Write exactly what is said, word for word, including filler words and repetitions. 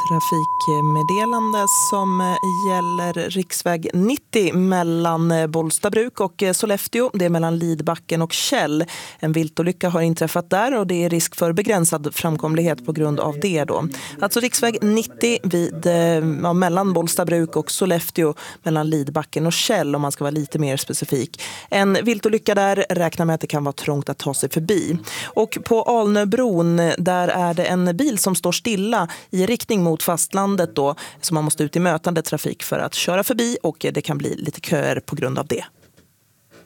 Trafikmeddelande som gäller riksväg nittio mellan Bollstabruk och Sollefteå. Det är mellan Lidbacken och Käll. En viltolycka har inträffat där och det är risk för begränsad framkomlighet på grund av det då. Alltså riksväg nittio vid, ja, mellan Bollstabruk och Sollefteå, mellan Lidbacken och Käll om man ska vara lite mer specifik. En viltolycka där, räknar med att det kan vara trångt att ta sig förbi. Och på Alnöbron där är det en bil som står stilla i riktning mot fastlandet då, så man måste ut i mötande trafik för att köra förbi och det kan bli lite köer på grund av det.